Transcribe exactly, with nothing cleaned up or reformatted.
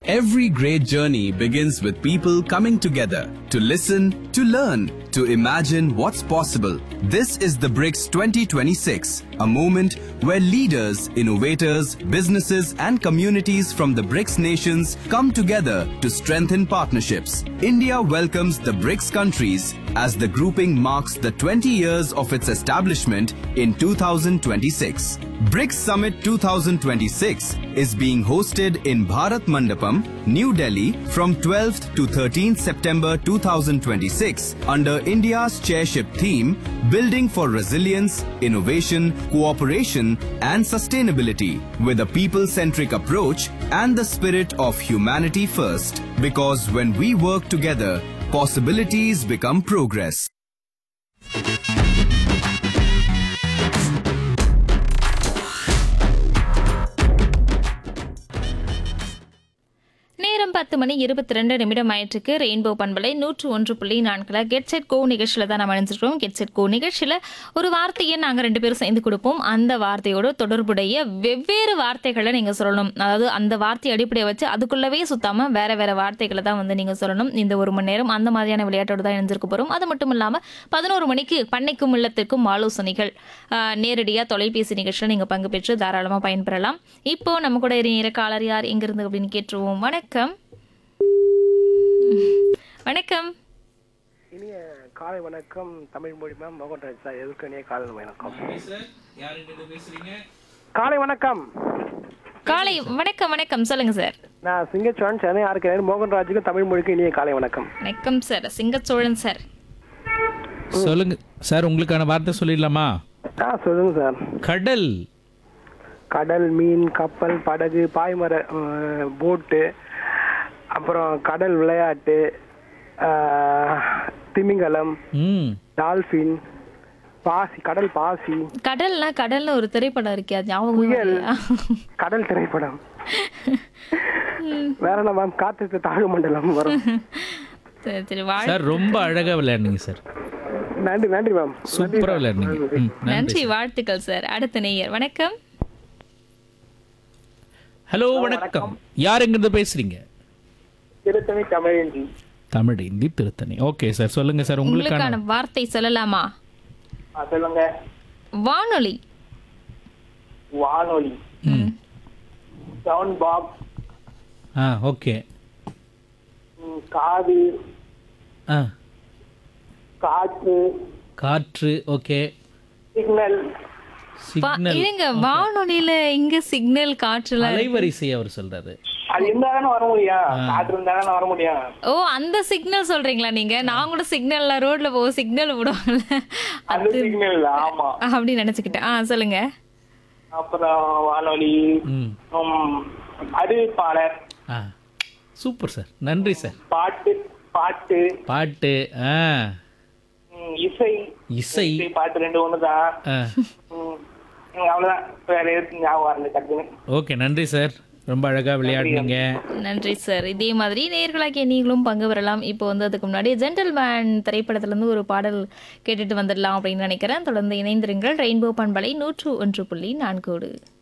Every great journey begins with people coming together to listen, to learn, to imagine what's possible. This is the BRICS twenty twenty-six, a moment where leaders, innovators, businesses and communities from the BRICS nations come together to strengthen partnerships. India welcomes the BRICS countries as the grouping marks the twenty years of its establishment in two thousand twenty-six. BRICS Summit twenty twenty-six is being hosted in Bharat Mandapam, New Delhi from twelfth to thirteenth September two thousand twenty-six under India's chairship theme Building for Resilience, Innovation, Cooperation and Sustainability with a people-centric approach and the spirit of humanity first. Because when we work together, possibilities become progress. நேரம் பத்து மணி இருபத்தி ரெண்டு நிமிடம் ஆயிற்றுக்கு rainbow பண்பலை நூற்று ஒன்று புள்ளி நான்குல கெட் செட் கோ நிகழ்ச்சியில் தான் நம்ம அணிஞ்சிருக்கோம். கெட் செட் கோ நிகழ்ச்சியில் ஒரு வார்த்தையை நாங்கள் ரெண்டு பேரும் சேர்ந்து கொடுப்போம். அந்த வார்த்தையோட தொடர்புடைய வெவ்வேறு வார்த்தைகளை நீங்கள் சொல்லணும். அதாவது அந்த வார்த்தையை அடிப்படையை வச்சு அதுக்குள்ளவே சுத்தாமல் வேற வேற வார்த்தைகளை தான் வந்து நீங்கள் சொல்லணும். இந்த ஒரு மணி நேரம் அந்த மாதிரியான விளையாட்டோடு தான் இணைஞ்சிருக்க போகிறோம். அது மட்டும் இல்லாமல் பதினோரு மணிக்கு பண்ணைக்கும் இல்லத்திற்கும் ஆலோசனைகள் நேரடியாக தொலைபேசி நிகழ்ச்சியில் நீங்கள் பங்கு பெற்று தாராளமாக பயன்பெறலாம். இப்போ நம்ம கூட நேர காலர் யார் எங்கிருந்து அப்படின்னு கேட்டுருவோம். வணக்கம். வணக்கம். இனிய காலை வணக்கம். தமிழ் மொழி மேம் மோகன்ராஜ் சார். எதுக்கு இனிய காலை வணக்கம். காலை வணக்கம். காலை வணக்கம். வணக்கம் சொல்லுங்க சார். நான் சிங்கச்சோழன் சென்னை ஆர்கே மோகன்ராஜுக்கு தமிழ் மொழிக்கு இனிய காலை வணக்கம். வணக்கம் சார். சிங்கச்சோழன் சார் சொல்லுங்க சார். உங்களுக்கான வார்த்தை சொல்லிடலாமா? ஆ சொல்லுங்க சார். கடல். கடல், மீன், கப்பல், படகு, பாய்மர, போட்டு, அப்புறம் கடல் விளையாட்டு, திமிங்கலம், டால்பின், பாசி, கடல் பாசி. கடல்னா கடல்ல ஒரு திரைப்படம் இருக்கே, அது ஞாபகம் புயல், கடல் திரைப்படம். வேற என்ன மேம்? காற்று தாழ்வு மண்டலம் வரும். சார் ரொம்ப அழகா விளையாடுங்க சார். நன்றி நன்றி மேம். சூப்பரா விளையாடுங்க. நன்றி, வாழ்த்துக்கள் சார். அடுத்த நேயர். வணக்கம். ஹலோ வணக்கம். யார் எங்கிருந்து பேசுறீங்க? திருத்தணி தமிழேந்தி. தமிழேந்தி திருத்தணி. ஓகே சார் சொல்லுங்க சார். உங்களுக்கான வார்த்தை சொல்லலாமா? சொல்லுங்க. வானொலி. வானொலி. Sound box. ஆ ஓகே. காது. ஆ காற்று. காற்று. ஓகே. சிக்னல். சிக்னல். இருங்க, வானொலியில இங்க சிக்னல் காற்றுல அலைவரிசை அவர் சொல்றாரு. அது இருந்தாதானே வர முடியும். காற்று இருந்தாதானே வர முடியும். ஓ, அந்த சிக்னல் சொல்றீங்களா நீங்க? நான் கூட சிக்னல்ல ரோட்ல போ சிக்னல் விடுவாங்கல்ல, அது சிக்னல். ஆமா அப்படி நினைச்சுக்கிட்டேன். ஆ சொல்லுங்க. அப்புறம் வானொலி, அறிவிப்பாளர். ஆ சூப்பர் சார். நன்றி சார். பாட்டு. பாட்டு. பாட்டு. ஆ இசை. இசை. பாட்டு ரெண்டு ஒண்ணுதான். அவ்வளவுதான். வேற எதுவும் ஞாபகம் வரல டக்குன்னு. ஓகே நன்றி சார். ரொம்ப அழகா விளையாடுனீங்க. நன்றி சார். இதே மாதிரி நேயர்களாகிய நீங்களும் பங்கு பெறலாம். இப்போ வந்து அதுக்கு முன்னாடி ஜென்டில்மேன் திரைப்படத்துல இருந்து ஒரு பாடல் கேட்டுட்டு வந்துடலாம் அப்படின்னு நினைக்கிறேன். தொடர்ந்து இணைந்திருங்கள். ரெயின்போ பண்பலை நூற்று ஒன்று புள்ளி நான்கோடு.